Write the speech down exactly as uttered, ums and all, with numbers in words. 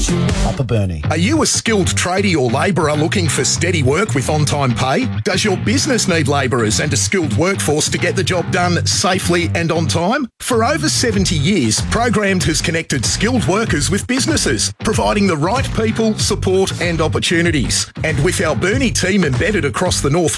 Upper Burnie. Are you a skilled tradie or labourer looking for steady work with on-time pay? Does your business need labourers and a skilled workforce to get the job done safely and on time? For over seventy years, Programmed has connected skilled workers with businesses, providing the right people, support and opportunities. And with our Burnie team embedded across the North